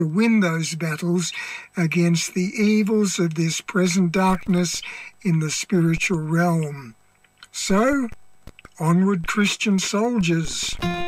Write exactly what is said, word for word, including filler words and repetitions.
win those battles against the evils of this present darkness in the spiritual realm. So, onward, Christian soldiers.